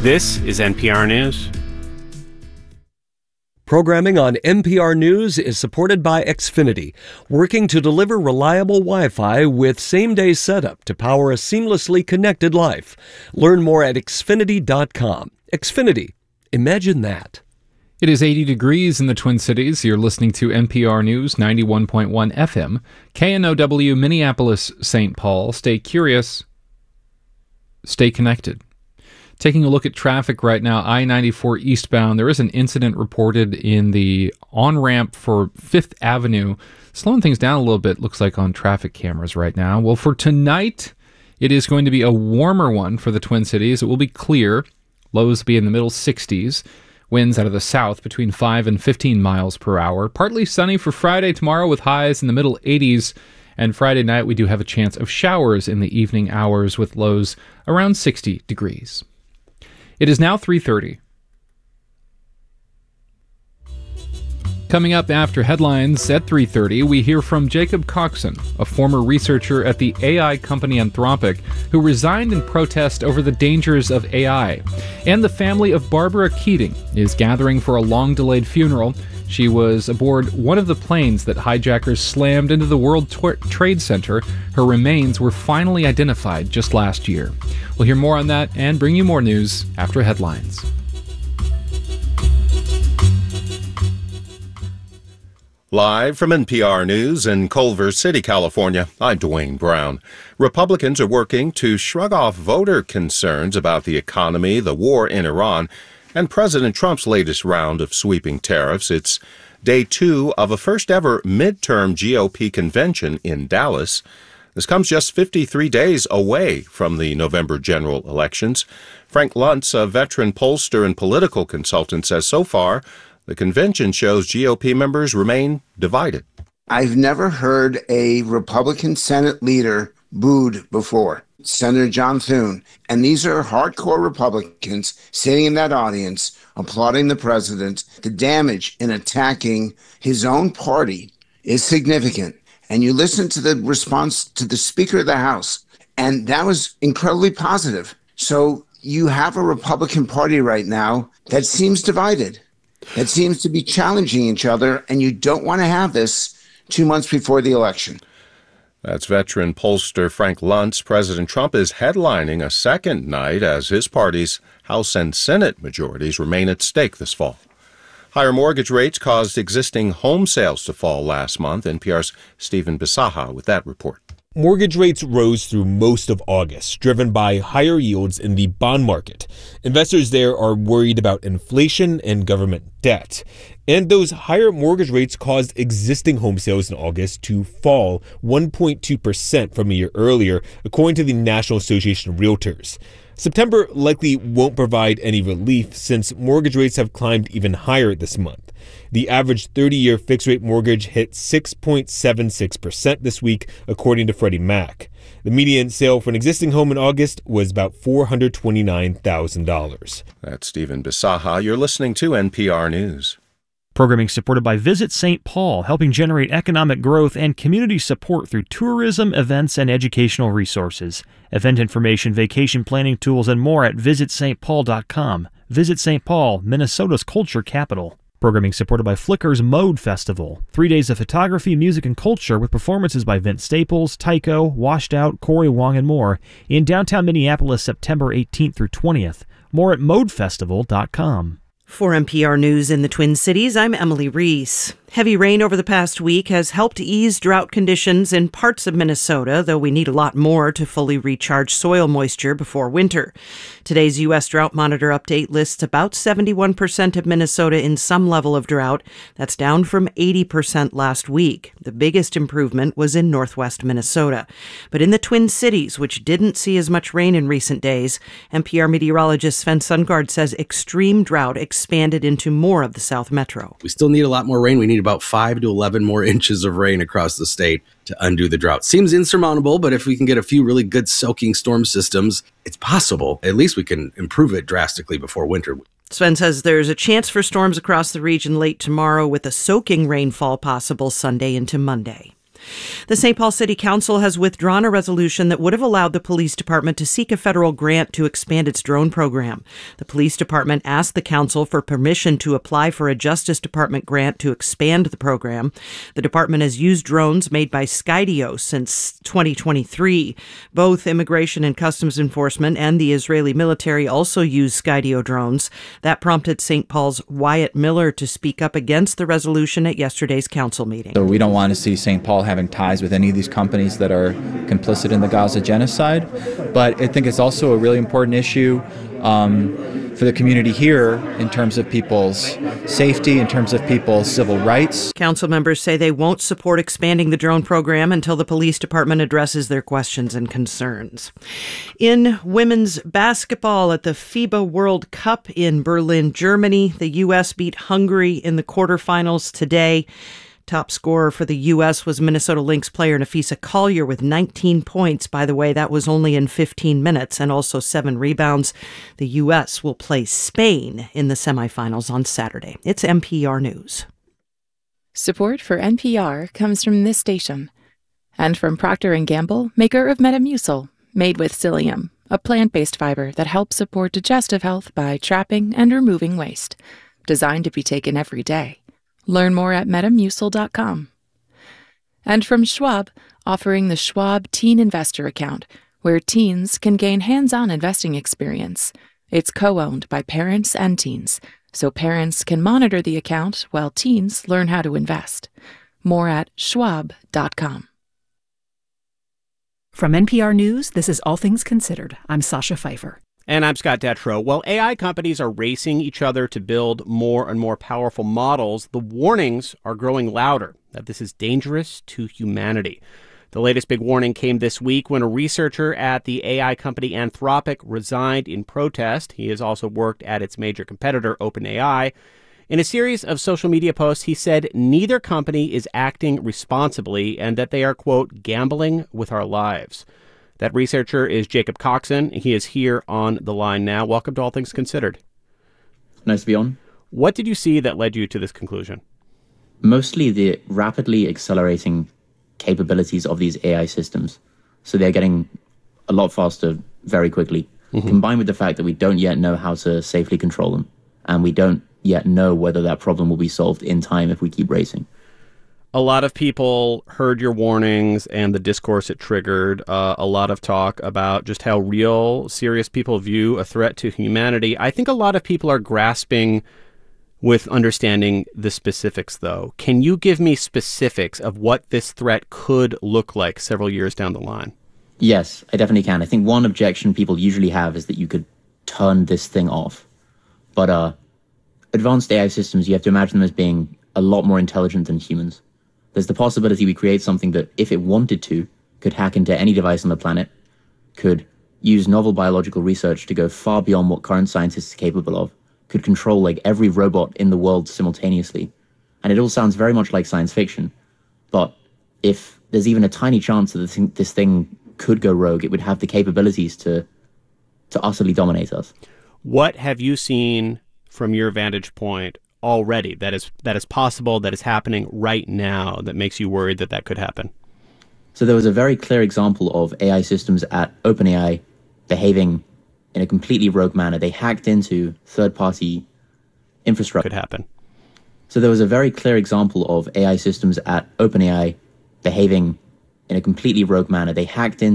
This is NPR News. Programming on NPR News is supported by Xfinity, working to deliver reliable Wi-Fi with same-day setup to power a seamlessly connected life. Learn more at Xfinity.com. Xfinity. Imagine that. It is 80 degrees in the Twin Cities. You're listening to NPR News 91.1 FM, KNOW Minneapolis, St. Paul. Stay curious. Stay connected. Taking a look at traffic right now, I-94 eastbound, there is an incident reported in the on-ramp for 5th Avenue, slowing things down a little bit, looks like on traffic cameras right now. Well, for tonight, it is going to be a warmer one for the Twin Cities. It will be clear. Lows will be in the middle 60s. Winds out of the south between 5 and 15 miles per hour. Partly sunny for Friday tomorrow with highs in the middle 80s. And Friday night, we do have a chance of showers in the evening hours with lows around 60 degrees. It is now 3:30. Coming up after headlines at 3:30, we hear from Jacob Coxon, a former researcher at the AI company Anthropic, who resigned in protest over the dangers of AI. And the family of Barbara Keating is gathering for a long-delayed funeral. She was aboard one of the planes that hijackers slammed into the World Trade Center. Her remains were finally identified just last year. We'll hear more on that and bring you more news after headlines. Live from NPR News in Culver City, California, I'm Dwayne Brown. Republicans are working to shrug off voter concerns about the economy, the war in Iran, and President Trump's latest round of sweeping tariffs. It's day 2 of a first-ever midterm GOP convention in Dallas. This comes just 53 days away from the November general elections. Frank Luntz, a veteran pollster and political consultant, says so far the convention shows GOP members remain divided. I've never heard a Republican Senate leader booed before. Senator John Thune. And these are hardcore Republicans sitting in that audience, applauding the president. The damage in attacking his own party is significant. And you listen to the response to the Speaker of the House, and that was incredibly positive. So you have a Republican Party right now that seems divided, that seems to be challenging each other, and you don't want to have this 2 months before the election. That's veteran pollster Frank Luntz. President Trump is headlining a second night as his party's House and Senate majorities remain at stake this fall. Higher mortgage rates caused existing home sales to fall last month. NPR's Stephen Bisaha with that report. Mortgage rates rose through most of August, driven by higher yields in the bond market. Investors there are worried about inflation and government debt. And those higher mortgage rates caused existing home sales in August to fall 1.2% from a year earlier, according to the National Association of Realtors. September likely won't provide any relief since mortgage rates have climbed even higher this month. The average 30-year fixed-rate mortgage hit 6.76% this week, according to Freddie Mac. The median sale for an existing home in August was about $429,000. That's Stephen Bisaha. You're listening to NPR News. Programming supported by Visit St. Paul, helping generate economic growth and community support through tourism, events, and educational resources. Event information, vacation planning tools, and more at visitstpaul.com. Visit St. Paul, Minnesota's culture capital. Programming supported by Flickr's Mode Festival. 3 days of photography, music, and culture with performances by Vince Staples, Tycho, Washed Out, Corey Wong, and more in downtown Minneapolis, September 18th through 20th. More at modefestival.com. For NPR News in the Twin Cities, I'm Emily Reese. Heavy rain over the past week has helped ease drought conditions in parts of Minnesota, though we need a lot more to fully recharge soil moisture before winter. Today's U.S. Drought Monitor update lists about 71% of Minnesota in some level of drought. That's down from 80% last week. The biggest improvement was in northwest Minnesota. But in the Twin Cities, which didn't see as much rain in recent days, NPR meteorologist Sven Sundgaard says extreme drought expanded into more of the South Metro. We still need a lot more rain. We need about 5 to 11 more inches of rain across the state to undo the drought. Seems insurmountable, but if we can get a few really good soaking storm systems, it's possible. At least we can improve it drastically before winter. Sven says there's a chance for storms across the region late tomorrow with a soaking rainfall possible Sunday into Monday. The St. Paul City Council has withdrawn a resolution that would have allowed the police department to seek a federal grant to expand its drone program. The police department asked the council for permission to apply for a Justice Department grant to expand the program. The department has used drones made by Skydio since 2023. Both Immigration and Customs Enforcement and the Israeli military also use Skydio drones. That prompted St. Paul's Wyatt Miller to speak up against the resolution at yesterday's council meeting. So we don't want to see St. Paul having ties with any of these companies that are complicit in the Gaza genocide. But I think it's also a really important issue for the community here in terms of people's safety, in terms of people's civil rights. Council members say they won't support expanding the drone program until the police department addresses their questions and concerns. In women's basketball at the FIBA World Cup in Berlin, Germany, the U.S. beat Hungary in the quarterfinals today. Top scorer for the U.S. was Minnesota Lynx player Nafisa Collier with 19 points. By the way, that was only in 15 minutes and also 7 rebounds. The U.S. will play Spain in the semifinals on Saturday. It's NPR News. Support for NPR comes from this station and from Procter & Gamble, maker of Metamucil, made with psyllium, a plant-based fiber that helps support digestive health by trapping and removing waste. Designed to be taken every day. Learn more at Metamucil.com. And from Schwab, offering the Schwab Teen Investor Account, where teens can gain hands-on investing experience. It's co-owned by parents and teens, so parents can monitor the account while teens learn how to invest. More at Schwab.com. From NPR News, this is All Things Considered. I'm Sasha Pfeiffer. And I'm Scott Detrow. Well, AI companies are racing each other to build more and more powerful models. The warnings are growing louder that this is dangerous to humanity. The latest big warning came this week when a researcher at the AI company Anthropic resigned in protest. He has also worked at its major competitor, OpenAI. In a series of social media posts, he said neither company is acting responsibly and that they are, quote, gambling with our lives. That researcher is Jacob Coxon. He is here on the line now. Welcome to All Things Considered. Nice to be on. What did you see that led you to this conclusion? Mostly the rapidly accelerating capabilities of these AI systems. So they're getting a lot faster very quickly, combined with the fact that we don't yet know how to safely control them. And we don't yet know whether that problem will be solved in time if we keep racing. A lot of people heard your warnings and the discourse it triggered. A lot of talk about just how real, serious people view a threat to humanity. I think a lot of people are grasping with understanding the specifics, though. Can you give me specifics of what this threat could look like several years down the line? Yes, I definitely can. I think one objection people usually have is that you could turn this thing off. But advanced AI systems, you have to imagine them as being a lot more intelligent than humans. There's the possibility we create something that, if it wanted to, could hack into any device on the planet, could use novel biological research to go far beyond what current scientists are capable of, could control like every robot in the world simultaneously. And it all sounds very much like science fiction. But if there's even a tiny chance that this thing could go rogue, it would have the capabilities to utterly dominate us. What have you seen from your vantage point already that is possible, that is happening right now, that makes you worried that that could happen? So there was a very clear example of AI systems at OpenAI behaving in a completely rogue manner. They hacked into third-party infrastructure. Could happen. So there was a very clear example of AI systems at OpenAI behaving in a completely rogue manner. They hacked into